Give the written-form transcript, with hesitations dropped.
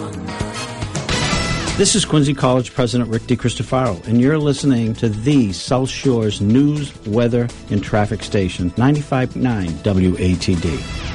This is Quincy College President Rick DeCristofaro, and you're listening to the South Shore's news, weather, and traffic station, 95.9 WATD.